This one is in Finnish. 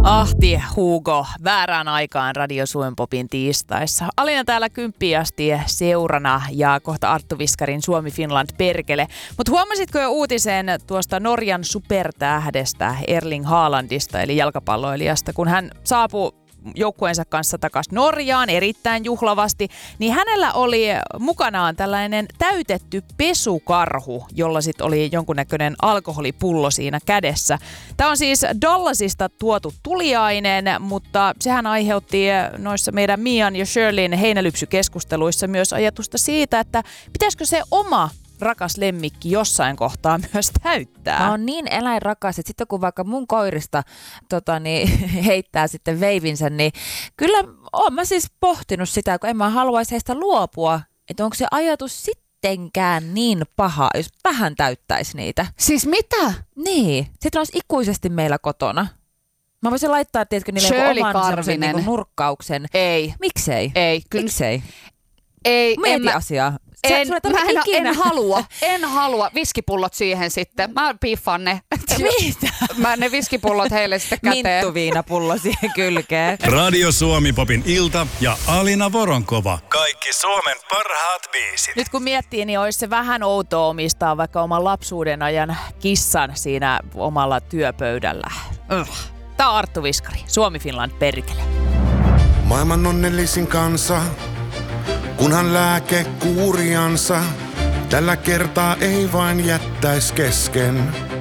Ahti Hugo, väärään aikaan Radio Suomen Popin tiistaissa. Alina täällä 10 asti seurana ja kohta Arttu Viskarin Suomi Finland perkele. Mutta huomasitko jo uutisen tuosta Norjan supertähdestä Erling Haalandista, eli jalkapalloilijasta, kun hän saapui joukkueensa kanssa takaisin Norjaan erittäin juhlavasti, niin hänellä oli mukanaan tällainen täytetty pesukarhu, jolla sitten oli jonkunnäköinen alkoholipullo siinä kädessä. Tämä on siis Dallasista tuotu tuliainen, mutta sehän aiheutti noissa meidän Mian ja Shirleyn heinälypsykeskusteluissa myös ajatusta siitä, että pitäisikö se oma rakas lemmikki jossain kohtaa myös täyttää. Mä oon niin eläinrakas, että sitten kun vaikka mun koirista heittää sitten veivinsä, niin kyllä oon mä siis pohtinut sitä, kun en mä haluaisi heistä luopua, että onko se ajatus sittenkään niin paha, jos vähän täyttäisi niitä. Siis mitä? Niin, sitten olisi ikuisesti meillä kotona. Mä voisin laittaa, tiedätkö, niille oman semmoisen niin nurkkauksen. Ei. Miksei? Ei. Kyllä. Miksei? Ei. Mieti asiaa. En halua. Viskipullot siihen sitten. Mä piffaan ne. Mitä? Mä ne viskipullot heille sitten käteen. Minttuviinapullo siihen kylkeen. Radio Suomi Popin ilta ja Alina Voronkova. Kaikki Suomen parhaat biisit. Nyt kun miettii, niin olisi se vähän outoa omistaa vaikka oman lapsuuden ajan kissan siinä omalla työpöydällä. Tää on Arttu Viskari, Suomi Finland perkele. Maailman onnellisin kansa, kunhan lääke kuuriansa, tällä kertaa ei vain jättäis kesken.